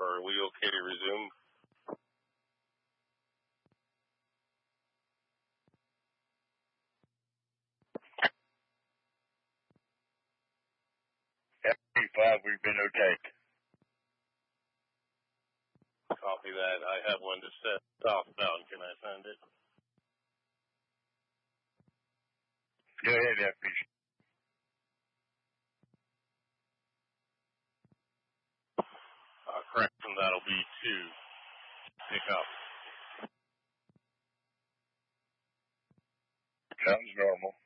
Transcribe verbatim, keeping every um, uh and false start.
Are we okay to resume? F five, we've been okay. Copy that. I have one to set southbound. Can I send it? Go ahead, F P. Uh, correction, that'll be two. Pick up. Sounds normal.